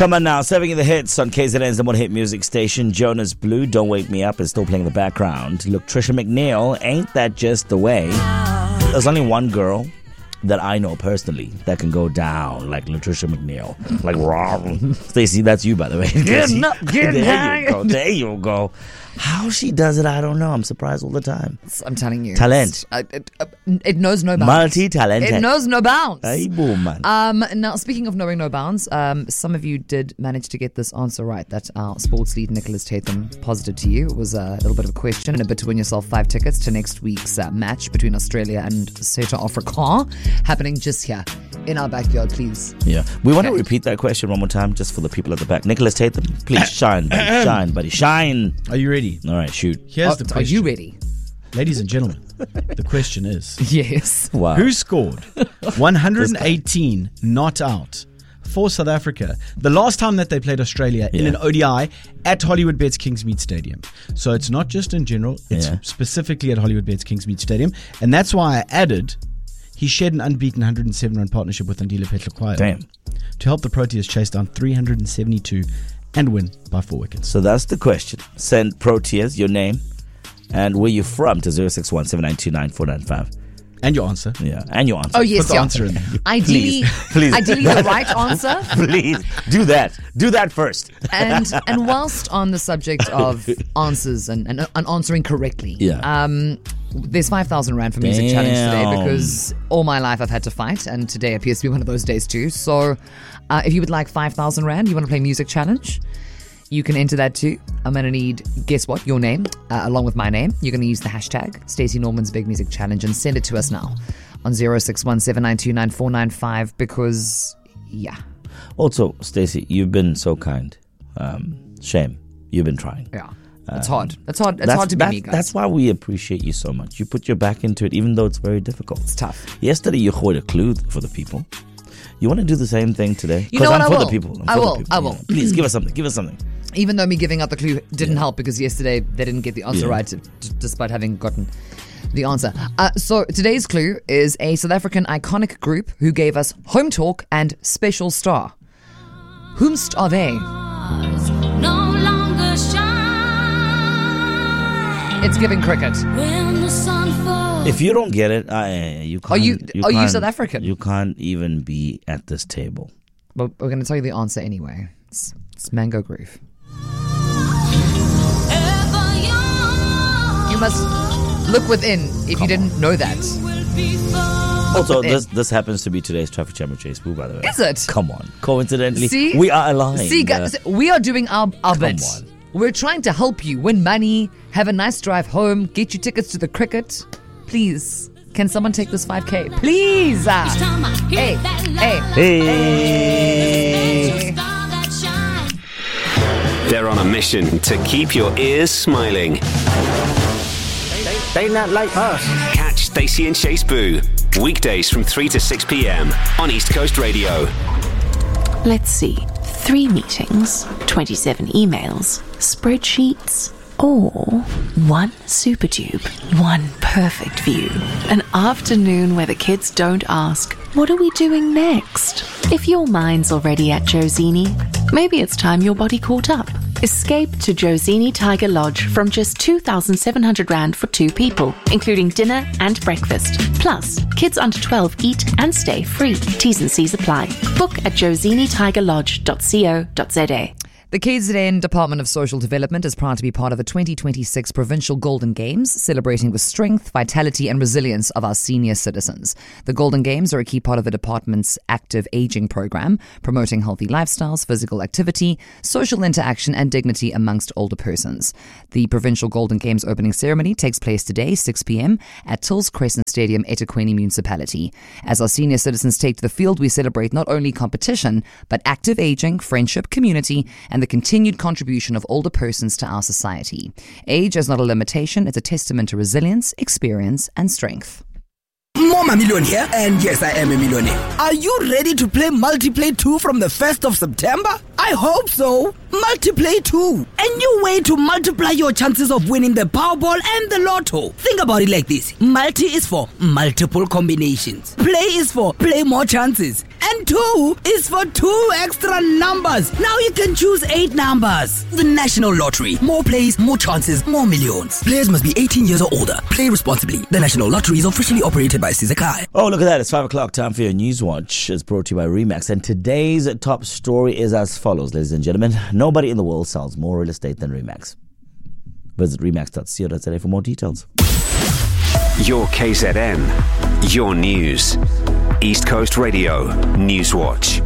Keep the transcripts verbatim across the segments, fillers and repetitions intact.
Come on now, serving the hits on K Z N's number one hit music station. Jonas Blue, Don't Wake Me Up is still playing in the background. Look, Trisha McNeil, Ain't That Just the Way? There's only one girl that I know personally that can go down like Latricia McNeil. Like, raw. Stacey, that's you, by the way. Getting up, getting there high. you go. There you go. How she does it, I don't know. I'm surprised all the time. I'm telling you. Talent. Uh, it, uh, it knows no bounds. Multi-talented. It knows no bounds. Hey, boom, man. Um, now, speaking of knowing no bounds, um, some of you did manage to get this answer right. That our sports lead, Nicholas Tatham, posited to you. It was a little bit of a question and a bit to win yourself five tickets to next week's uh, match between Australia and South Africa, happening just here in our backyard, please. Yeah. We want Okay. to repeat that question one more time just for the people at the back. Nicholas Tatham, please shine, buddy. Shine, buddy. Shine. Are you ready? All right, shoot. Here's Oh, the are question. you ready? Ladies and gentlemen, the question is, Yes. Wow. who scored one hundred eighteen not out for South Africa the last time that they played Australia in Yeah. an O D I at Hollywood Bets Kingsmead Stadium? So it's not just in general, it's Yeah. specifically at Hollywood Bets Kingsmead Stadium. And that's why I added he shared an unbeaten one hundred seven run partnership with Andile Petlakwayo Damn. to help the Proteas chase down three hundred seventy-two and win by four wickets. So that's the question. Send Proteas, your name, and where you're from to zero six one seven nine two nine four nine five. And your answer. Yeah, and your answer. Oh, yes, Put the yeah. answer in there. Ideally, Please, please. ideally the right answer. Please, do that. Do that first. And and whilst on the subject of answers and, and, and answering correctly, Yeah. um, there's five thousand Rand for Music Damn. Challenge today because all my life I've had to fight, and today appears to be one of those days too. So uh, if you would like five thousand Rand, you want to play Music Challenge, you can enter that too. I'm going to need, guess what, your name, uh, along with my name. You're going to use the hashtag Stacey Norman's Big Music Challenge and send it to us now on zero six one seven nine two nine four nine five because, yeah. Also, Stacey, you've been so kind. Um, shame. You've been trying. Yeah. It's hard. It's hard. It's That's, hard to be that- me, guys. that's why we appreciate you so much. You put your back into it, even though it's very difficult. It's tough. Yesterday, you hoarded a clue for the people. You want to do the same thing today? You know what, I'm I for will. the people. I'm I for the will. people. I will. Yeah. Please give us something. Give us something. Even though me giving out the clue didn't Yeah. help because yesterday they didn't get the answer Yeah. right d- despite having gotten the answer. Uh, so today's clue is a South African iconic group who gave us Home Talk and Special Star. Whomst are they? No longer shine It's giving cricket. when the sun falls. If you don't get it, I, you can't. Are you- are you can't- South African? You can't even be at this table. But we're going to tell you the answer anyway. It's, it's Mango Groove. Ever young, You must look within if you didn't know that. will be fun. Also, within. this this happens to be today's traffic jam with Chase Boo, by the way. Is it? Come on. Coincidentally, See? we are aligned. See, guys, we are doing our, our bit. on. We're trying to help you win money, have a nice drive home, get you tickets to the cricket. Please, can someone take this five K? Please. ah. Each time I hear Hey, that hey. love, Hey. star that shine. They're on a mission to keep your ears smiling. They not like us. Catch Stacey and Chase Boo weekdays from three to six p.m. on East Coast Radio. Let's see. Three meetings, twenty-seven emails, spreadsheets, or one super tube, one perfect view. An afternoon where the kids don't ask, what are we doing next? If your mind's already at Josini, maybe it's time your body caught up. Escape to Josini Tiger Lodge from just two thousand seven hundred Rand for two people, including dinner and breakfast. Plus, kids under twelve eat and stay free. T's and C's apply. Book at josini tiger lodge dot co dot za. The K Z N Department of Social Development is proud to be part of the twenty twenty-six Provincial Golden Games, celebrating the strength, vitality and resilience of our senior citizens. The Golden Games are a key part of the department's active aging program, promoting healthy lifestyles, physical activity, social interaction and dignity amongst older persons. The Provincial Golden Games opening ceremony takes place today, six p.m. at Tills Crescent Stadium, eThekwini Municipality. As our senior citizens take to the field, we celebrate not only competition, but active aging, friendship, community, and the continued contribution of older persons to our society. Age is not a limitation, it's a testament to resilience, experience, and strength. Mama Million here, and yes, I am a millionaire. Are you ready to play Multiplay two from the first of September? I hope so. Multiplay two, a new way to multiply your chances of winning the Powerball and the Lotto. Think about it like this. Multi is for multiple combinations. Play is for play more chances. And two is for two extra numbers. Now you can choose eight numbers. The National Lottery. More plays, more chances, more millions. Players must be eighteen years or older. Play responsibly. The National Lottery is officially operated by Sizakai. Oh, look at that. It's five o'clock. Time for your News Watch. It's brought to you by Remax. And today's top story is as follows, ladies and gentlemen. Nobody in the world sells more real estate than Remax. Visit remax dot co dot za for more details. Your K Z N, your news. East Coast Radio, News Watch.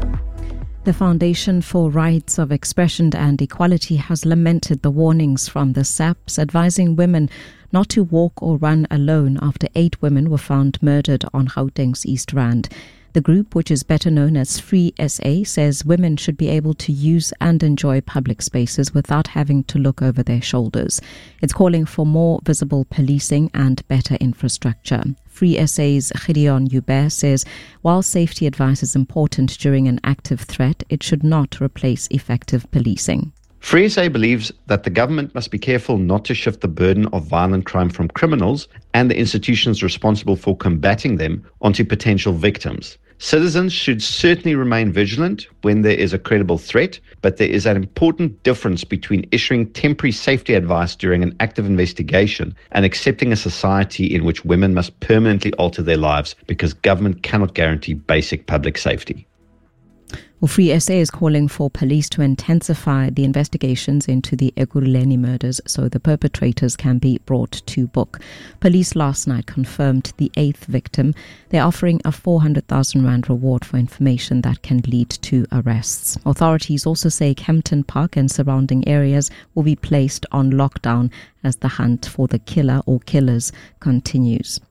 The Foundation for Rights of Expression and Equality has lamented the warnings from the S A Ps advising women not to walk or run alone after eight women were found murdered on Gauteng's East Rand. The group, which is better known as Free S A, says women should be able to use and enjoy public spaces without having to look over their shoulders. It's calling for more visible policing and better infrastructure. Free S A's Gideon Hubert says while safety advice is important during an active threat, it should not replace effective policing. Free S A believes that the government must be careful not to shift the burden of violent crime from criminals and the institutions responsible for combating them onto potential victims. Citizens should certainly remain vigilant when there is a credible threat, but there is an important difference between issuing temporary safety advice during an active investigation and accepting a society in which women must permanently alter their lives because government cannot guarantee basic public safety. Well, Free S A is calling for police to intensify the investigations into the Ekurhuleni murders so the perpetrators can be brought to book. Police last night confirmed the eighth victim. They're offering a four hundred thousand rand reward for information that can lead to arrests. Authorities also say Kempton Park and surrounding areas will be placed on lockdown as the hunt for the killer or killers continues.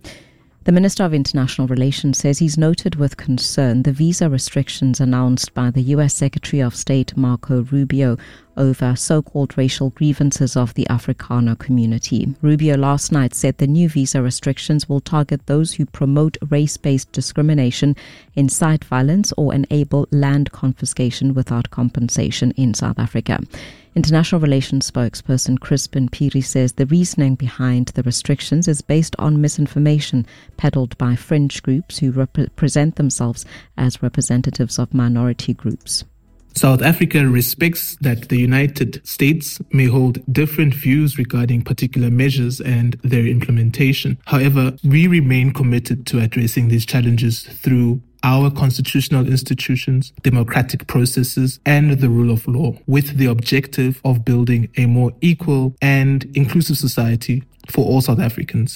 The Minister of International Relations says he's noted with concern the visa restrictions announced by the U S Secretary of State Marco Rubio over so-called racial grievances of the Afrikaner community. Rubio last night said the new visa restrictions will target those who promote race-based discrimination, incite violence, or enable land confiscation without compensation in South Africa. International Relations spokesperson Crispin Piri says the reasoning behind the restrictions is based on misinformation peddled by fringe groups who represent themselves as representatives of minority groups. South Africa respects that the United States may hold different views regarding particular measures and their implementation. However, we remain committed to addressing these challenges through our constitutional institutions, democratic processes, and the rule of law, with the objective of building a more equal and inclusive society for all South Africans.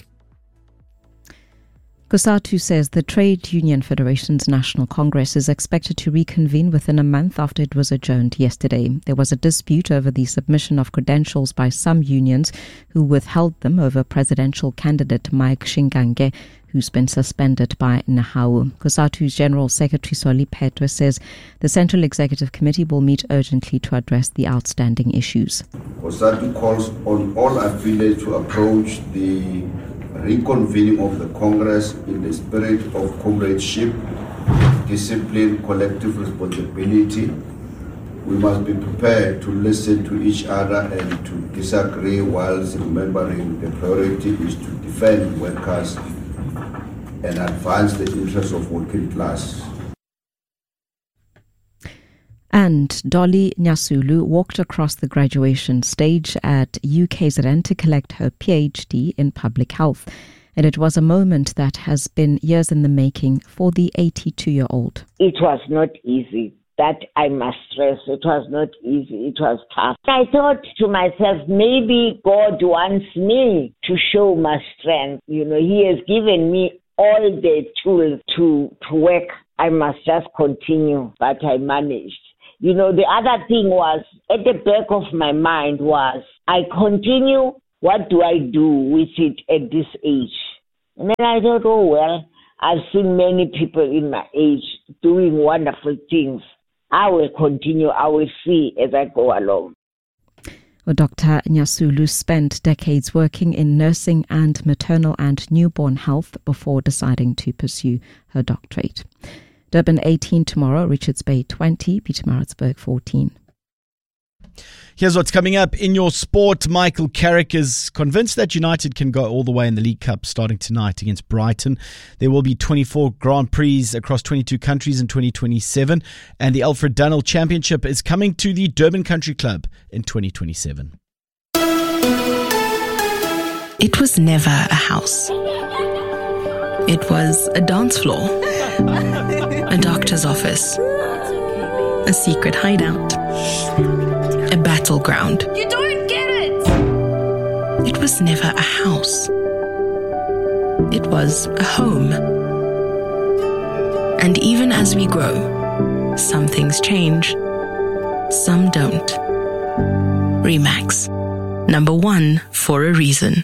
COSATU says the Trade Union Federation's National Congress is expected to reconvene within a month after it was adjourned yesterday. There was a dispute over the submission of credentials by some unions who withheld them over presidential candidate Mike Shingange, who's been suspended by Nahau. COSATU's General Secretary Soli Petwe says the Central Executive Committee will meet urgently to address the outstanding issues. COSATU calls on all affiliates to approach the reconvening of the Congress in the spirit of comradeship, discipline, collective responsibility. We must be prepared to listen to each other and to disagree whilst remembering the priority is to defend workers and advance the interests of working class. And Dolly Nyasulu walked across the graduation stage at U K Z N to collect her PhD in public health. And it was a moment that has been years in the making for the eighty-two-year-old. It was not easy. That I must stress. It was not easy. It was tough. I thought to myself, maybe God wants me to show my strength. You know, He has given me all the tools to, to work. I must just continue, but I managed. You know, the other thing was, at the back of my mind was, I continue, what do I do with it at this age? And then I thought, oh, well, I've seen many people in my age doing wonderful things. I will continue, I will see as I go along. Well, Doctor Nyasulu spent decades working in nursing and maternal and newborn health before deciding to pursue her doctorate. Durban eighteen tomorrow, Richards Bay twenty, Pietermaritzburg fourteen. Here's what's coming up in your sport. Michael Carrick is convinced that United can go all the way in the League Cup starting tonight against Brighton. There will be twenty-four Grand Prix across twenty-two countries in twenty twenty-seven, and the Alfred Dunhill Championship is coming to the Durban Country Club in twenty twenty-seven. It was never a house. It was a dance floor, a doctor's office, a secret hideout, a battleground. You don't get it! It was never a house. It was a home. And even as we grow, some things change, some don't. Remax. Number one for a reason.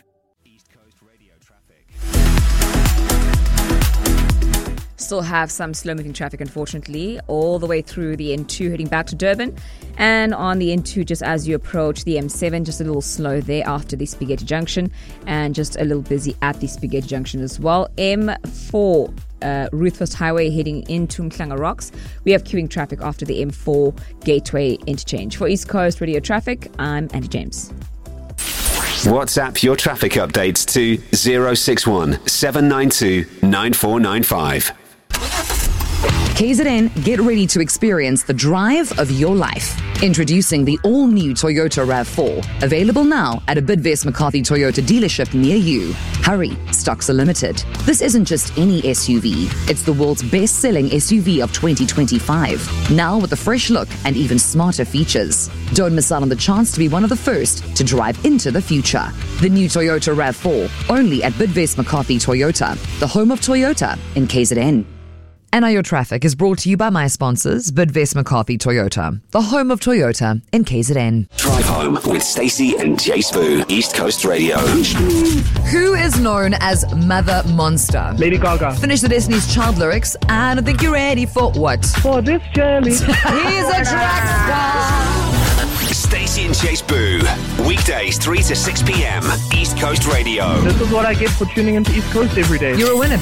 Still have some slow-moving traffic, unfortunately, all the way through the N two heading back to Durban. And on the N two, just as you approach the M seven, just a little slow there after the Spaghetti Junction, and just a little busy at the Spaghetti Junction as well. M four, uh, Ruthfest Highway heading into Mklanga Rocks. We have queuing traffic after the M four Gateway interchange. For East Coast Radio Traffic, I'm Andy James. WhatsApp your traffic updates to zero six one seven nine two nine four nine five. K Z N, get ready to experience the drive of your life. Introducing the all-new Toyota RAV four, available now at a Bidvest McCarthy Toyota dealership near you. Hurry, stocks are limited. This isn't just any S U V, it's the world's best-selling S U V of twenty twenty-five. Now with a fresh look and even smarter features. Don't miss out on the chance to be one of the first to drive into the future. The new Toyota RAV four, only at Bidvest McCarthy Toyota, the home of Toyota in K Z N. And now your traffic is brought to you by my sponsors, Bidvest McCarthy Toyota, the home of Toyota in K Z N. Drive home with Stacey and Jay Spoo, East Coast Radio. Who is known as Mother Monster? Lady Gaga. Finish the Destiny's Child lyrics, and I think you're ready for what? For this journey. He's a track star. Stacey and Jay Spoo, weekdays three to six p.m. East Coast Radio. This is what I get for tuning into East Coast every day. You're a winner.